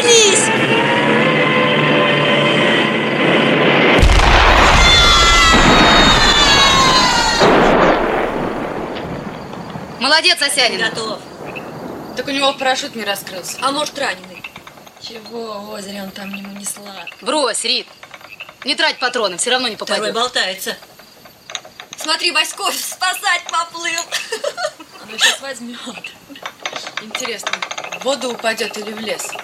Вернись! Молодец, Осянин. Готов. Так у него парашют не раскрылся. А может, раненый? Чего в озере он там ему несла? Брось, Рит. Не трать патроны, все равно не Второй попадет. болтается. Смотри, Васьков спасать поплыл. Она сейчас возьмет. Интересно, в воду упадет или в лес?